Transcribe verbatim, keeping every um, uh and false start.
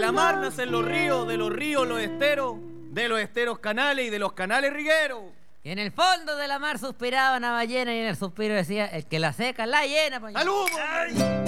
la mar nacen los ríos, de los ríos los esteros, de los esteros canales y de los canales rigueros. Y en el fondo de la mar suspiraba una ballena y en el suspiro decía, el que la seca la llena. ¡Salud!